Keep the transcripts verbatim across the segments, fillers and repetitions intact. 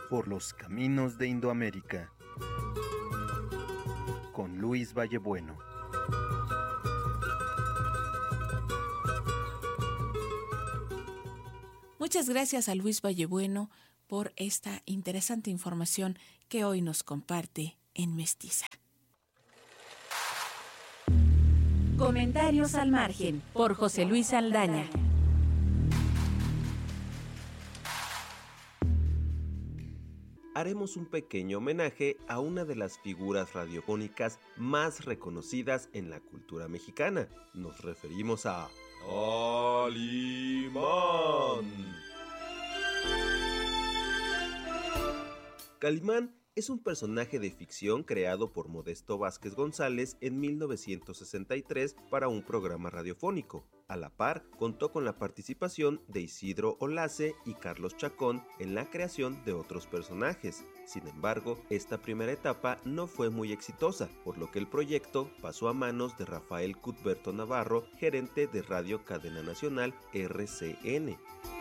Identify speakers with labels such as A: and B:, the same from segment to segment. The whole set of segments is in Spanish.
A: por los caminos de Indoamérica, con Luis Vallebueno.
B: Muchas gracias a Luis Vallebueno por esta interesante información que hoy nos comparte en Mestiza.
C: Comentarios al margen, por José Luis Saldaña.
D: Haremos un pequeño homenaje a una de las figuras radiofónicas más reconocidas en la cultura mexicana. Nos referimos a Calimán. Calimán es un personaje de ficción creado por Modesto Vázquez González en mil novecientos sesenta y tres para un programa radiofónico. A la par, contó con la participación de Isidro Olace y Carlos Chacón en la creación de otros personajes. Sin embargo, esta primera etapa no fue muy exitosa, por lo que el proyecto pasó a manos de Rafael Cuthberto Navarro, gerente de Radio Cadena Nacional R C N.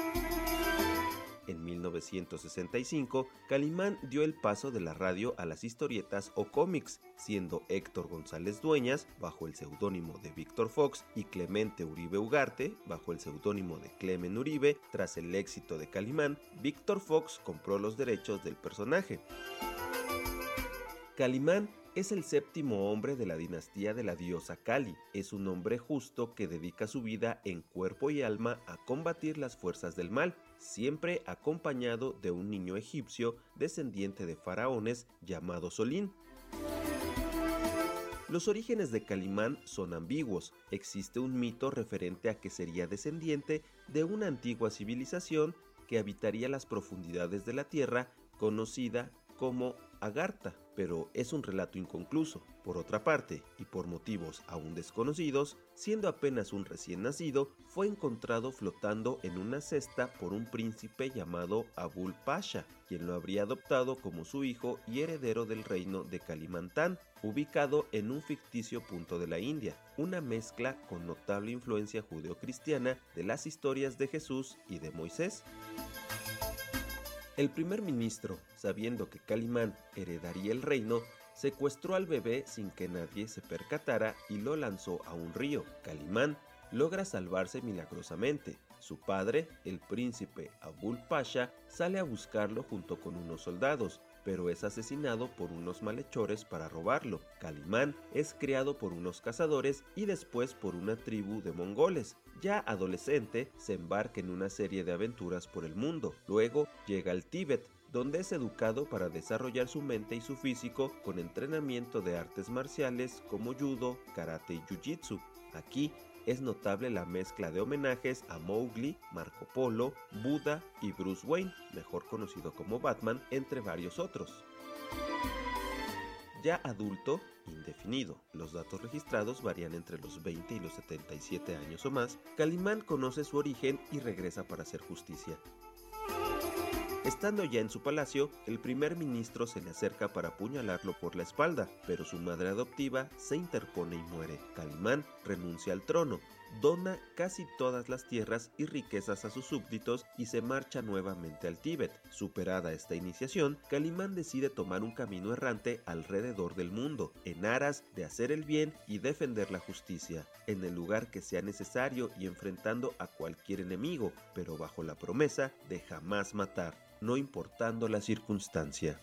D: En mil novecientos sesenta y cinco, Calimán dio el paso de la radio a las historietas o cómics, siendo Héctor González Dueñas, bajo el seudónimo de Víctor Fox, y Clemente Uribe Ugarte, bajo el seudónimo de Clemen Uribe. Tras el éxito de Calimán, Víctor Fox compró los derechos del personaje. Calimán es el séptimo hombre de la dinastía de la diosa Kali. Es un hombre justo que dedica su vida en cuerpo y alma a combatir las fuerzas del mal, siempre acompañado de un niño egipcio descendiente de faraones llamado Solín. Los orígenes de Calimán son ambiguos. Existe un mito referente a que sería descendiente de una antigua civilización que habitaría las profundidades de la tierra, conocida como Agartha, pero es un relato inconcluso. Por otra parte, y por motivos aún desconocidos, siendo apenas un recién nacido, fue encontrado flotando en una cesta por un príncipe llamado Abul Pasha, quien lo habría adoptado como su hijo y heredero del reino de Kalimantán, ubicado en un ficticio punto de la India, una mezcla con notable influencia judeocristiana de las historias de Jesús y de Moisés. El primer ministro, sabiendo que Calimán heredaría el reino, secuestró al bebé sin que nadie se percatara y lo lanzó a un río. Calimán logra salvarse milagrosamente. Su padre, el príncipe Abul Pasha, sale a buscarlo junto con unos soldados, pero es asesinado por unos malhechores para robarlo. Calimán es criado por unos cazadores y después por una tribu de mongoles. Ya adolescente, se embarca en una serie de aventuras por el mundo. Luego llega al Tíbet, donde es educado para desarrollar su mente y su físico con entrenamiento de artes marciales como judo, karate y jiu-jitsu. Aquí es notable la mezcla de homenajes a Mowgli, Marco Polo, Buda y Bruce Wayne, mejor conocido como Batman, entre varios otros. Ya adulto, indefinido, los datos registrados varían entre los veinte y los setenta y siete años o más, Calimán conoce su origen y regresa para hacer justicia. Estando ya en su palacio, el primer ministro se le acerca para apuñalarlo por la espalda, pero su madre adoptiva se interpone y muere. Calimán renuncia al trono, dona casi todas las tierras y riquezas a sus súbditos y se marcha nuevamente al Tíbet. Superada esta iniciación, Calimán decide tomar un camino errante alrededor del mundo, en aras de hacer el bien y defender la justicia, en el lugar que sea necesario y enfrentando a cualquier enemigo, pero bajo la promesa de jamás matar, no importando la circunstancia.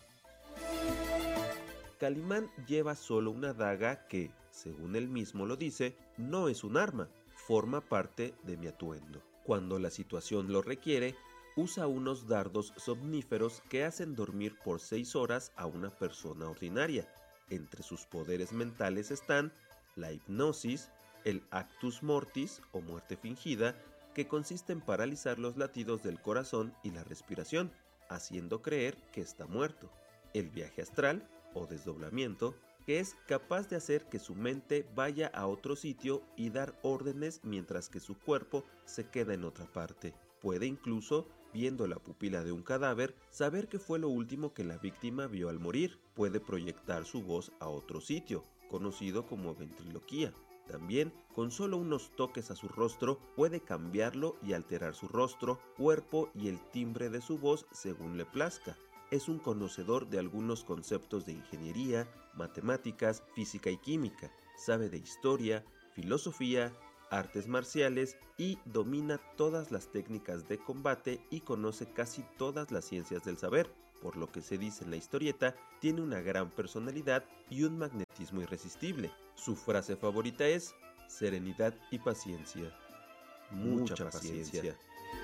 D: Calimán lleva solo una daga que, según él mismo lo dice, no es un arma, forma parte de mi atuendo. Cuando la situación lo requiere, usa unos dardos somníferos que hacen dormir por seis horas a una persona ordinaria. Entre sus poderes mentales están la hipnosis, el actus mortis o muerte fingida, que consiste en paralizar los latidos del corazón y la respiración, haciendo creer que está muerto. El viaje astral o desdoblamiento, que es capaz de hacer que su mente vaya a otro sitio y dar órdenes mientras que su cuerpo se queda en otra parte. Puede incluso, viendo la pupila de un cadáver, saber qué fue lo último que la víctima vio al morir. Puede proyectar su voz a otro sitio, conocido como ventriloquía. También, con solo unos toques a su rostro, puede cambiarlo y alterar su rostro, cuerpo y el timbre de su voz según le plazca. es un conocedor de algunos conceptos de ingeniería, matemáticas, física y química, sabe de historia, filosofía, artes marciales y domina todas las técnicas de combate y conoce casi todas las ciencias del saber, por lo que se dice en la historieta, tiene una gran personalidad y un magnetismo irresistible. Su frase favorita es serenidad y paciencia. Mucha, Mucha paciencia. paciencia.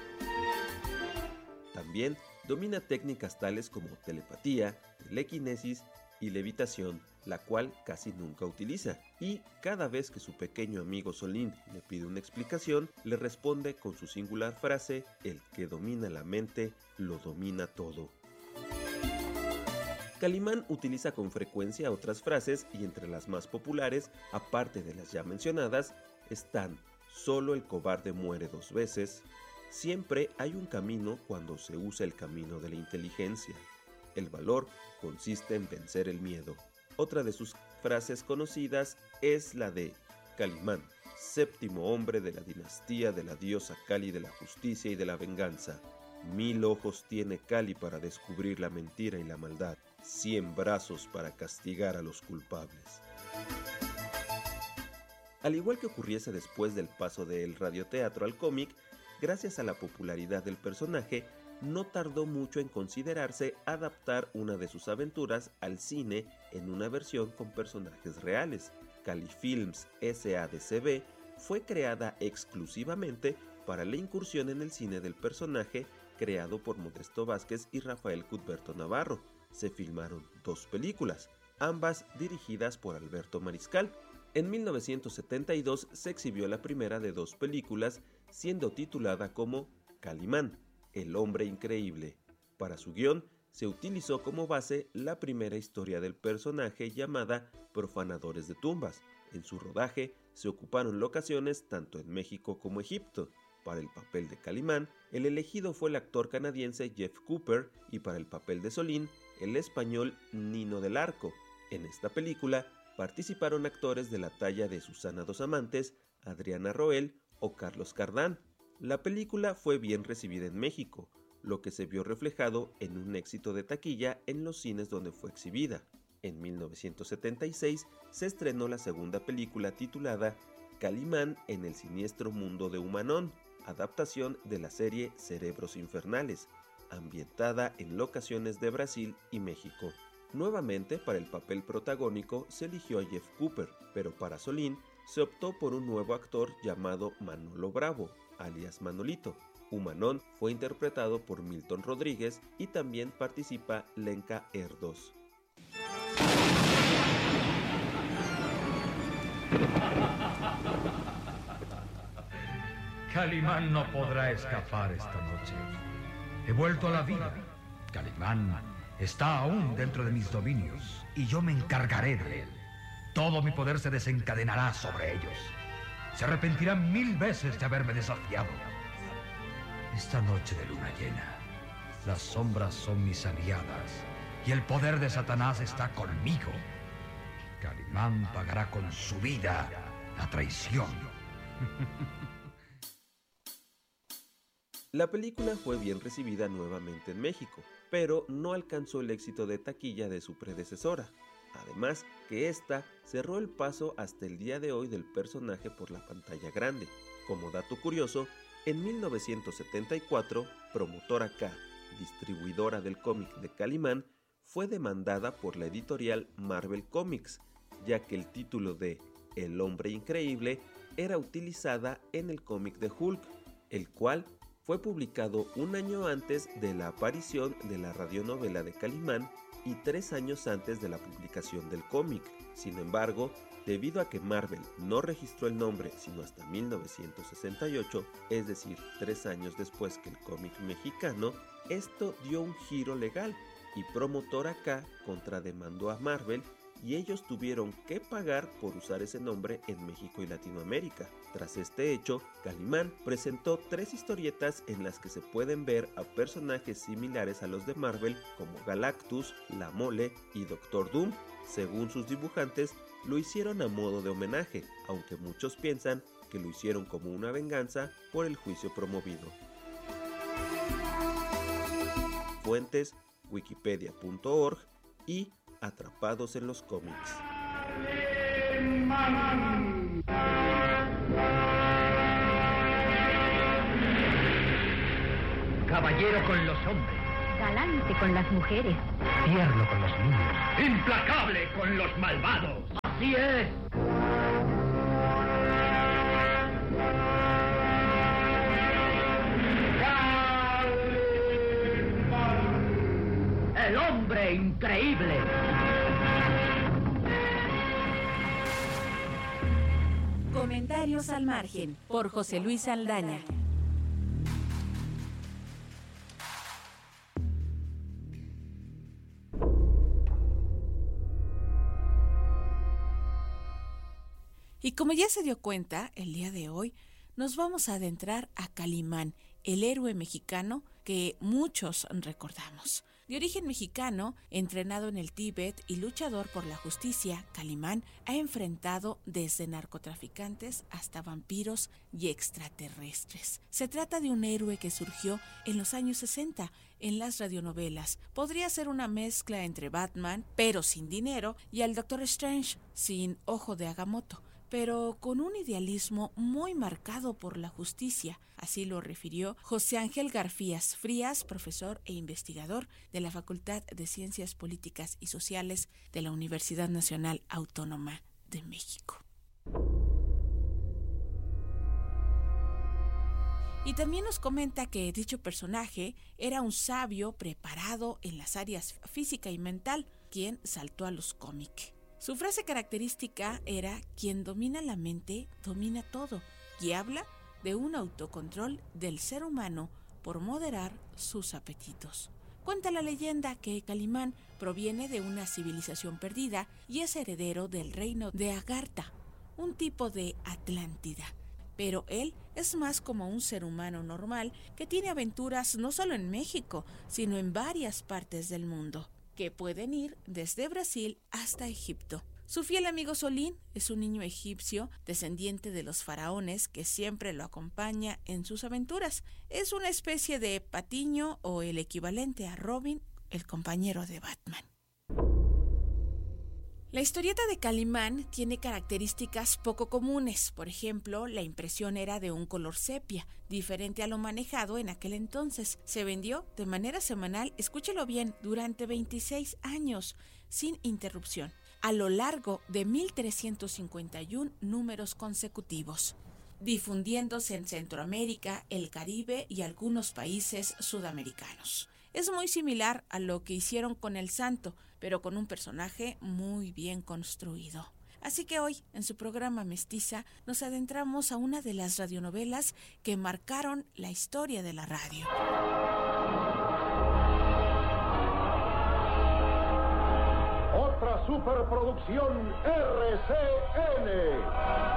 D: También domina técnicas tales como telepatía, telequinesis y levitación, la cual casi nunca utiliza, y cada vez que su pequeño amigo Solín le pide una explicación, le responde con su singular frase: el que domina la mente, lo domina todo. Calimán utiliza con frecuencia otras frases y entre las más populares, aparte de las ya mencionadas, están solo el cobarde muere dos veces, siempre hay un camino cuando se usa el camino de la inteligencia, el valor consiste en vencer el miedo. Otra de sus frases conocidas es la de Calimán, séptimo hombre de la dinastía de la diosa Kali de la justicia y de la venganza. Mil ojos tiene Kali para descubrir la mentira y la maldad, cien brazos para castigar a los culpables. Al igual que ocurriese después del paso del radioteatro al cómic, gracias a la popularidad del personaje, no tardó mucho en considerarse adaptar una de sus aventuras al cine en una versión con personajes reales. Califilms S A D C B fue creada exclusivamente para la incursión en el cine del personaje, creado por Modesto Vázquez y Rafael Cuthberto Navarro. Se filmaron dos películas, ambas dirigidas por Alberto Mariscal. En mil novecientos setenta y dos se exhibió la primera de dos películas, siendo titulada como Calimán, el hombre increíble. Para su guión, se utilizó como base la primera historia del personaje llamada Profanadores de Tumbas. En su rodaje se ocuparon locaciones tanto en México como Egipto. Para el papel de Calimán, el elegido fue el actor canadiense Jeff Cooper y para el papel de Solín, el español Nino del Arco. En esta película participaron actores de la talla de Susana Dos Amantes, Adriana Roel o Carlos Cardán. La película fue bien recibida en México, lo que se vio reflejado en un éxito de taquilla en los cines donde fue exhibida. En mil novecientos setenta y seis se estrenó la segunda película titulada Calimán en el siniestro mundo de Humanón, adaptación de la serie Cerebros Infernales, ambientada en locaciones de Brasil y México. Nuevamente, para el papel protagónico se eligió a Jeff Cooper, pero para Solín se optó por un nuevo actor llamado Manolo Bravo, alias Manolito. Humanón fue interpretado por Milton Rodríguez y también participa Lenka Erdos.
E: Calimán no podrá escapar esta noche. He vuelto a la vida. Calimán está aún dentro de mis dominios y yo me encargaré de él. Todo mi poder se desencadenará sobre ellos. Se arrepentirán mil veces de haberme desafiado. Esta noche de luna llena, las sombras son mis aliadas y el poder de Satanás está conmigo. Calimán pagará con su vida la traición.
D: La película fue bien recibida nuevamente en México, pero no alcanzó el éxito de taquilla de su predecesora. Además que esta cerró el paso hasta el día de hoy del personaje por la pantalla grande. Como dato curioso, en mil novecientos setenta y cuatro, Promotora K, distribuidora del cómic de Calimán, fue demandada por la editorial Marvel Comics, ya que el título de El Hombre Increíble era utilizada en el cómic de Hulk, el cual fue publicado un año antes de la aparición de la radionovela de Calimán y tres años antes de la publicación del cómic. Sin embargo, debido a que Marvel no registró el nombre sino hasta mil novecientos sesenta y ocho, es decir, tres años después que el cómic mexicano, esto dio un giro legal y Promotora K contrademandó a Marvel y ellos tuvieron que pagar por usar ese nombre en México y Latinoamérica. Tras este hecho, Calimán presentó tres historietas en las que se pueden ver a personajes similares a los de Marvel como Galactus, La Mole y Doctor Doom. Según sus dibujantes, lo hicieron a modo de homenaje, aunque muchos piensan que lo hicieron como una venganza por el juicio promovido. Fuentes: wikipedia punto org y Atrapados en los cómics.
F: Caballero con los hombres.
G: Galante con las mujeres.
F: Tierno con los niños. Implacable con los malvados. Así es. El hombre increíble.
C: Comentarios al margen, por José Luis Saldaña.
B: Y como ya se dio cuenta, el día de hoy nos vamos a adentrar a Calimán, el héroe mexicano que muchos recordamos. De origen mexicano, entrenado en el Tíbet y luchador por la justicia, Calimán ha enfrentado desde narcotraficantes hasta vampiros y extraterrestres. Se trata de un héroe que surgió en los años sesenta en las radionovelas. Podría ser una mezcla entre Batman, pero sin dinero, y el Doctor Strange, sin ojo de Agamotto, pero con un idealismo muy marcado por la justicia. Así lo refirió José Ángel Garfías Frías, profesor e investigador de la Facultad de Ciencias Políticas y Sociales de la Universidad Nacional Autónoma de México. Y también nos comenta que dicho personaje era un sabio preparado en las áreas física y mental, quien saltó a los cómics. Su frase característica era: quien domina la mente, domina todo, y habla de un autocontrol del ser humano por moderar sus apetitos. Cuenta la leyenda que Calimán proviene de una civilización perdida y es heredero del reino de Agartha, un tipo de Atlántida. Pero él es más como un ser humano normal que tiene aventuras no solo en México, sino en varias partes del mundo, que pueden ir desde Brasil hasta Egipto. Su fiel amigo Solín es un niño egipcio descendiente de los faraones que siempre lo acompaña en sus aventuras. Es una especie de Patiño o el equivalente a Robin, el compañero de Batman. La historieta de Calimán tiene características poco comunes. Por ejemplo, la impresión era de un color sepia, diferente a lo manejado en aquel entonces. Se vendió de manera semanal, escúchelo bien, durante veintiséis años, sin interrupción, a lo largo de mil trescientos cincuenta y uno números consecutivos, difundiéndose en Centroamérica, el Caribe y algunos países sudamericanos. Es muy similar a lo que hicieron con El Santo, pero con un personaje muy bien construido. Así que hoy, en su programa Mestiza, nos adentramos a una de las radionovelas que marcaron la historia de la radio.
H: Otra superproducción R C N.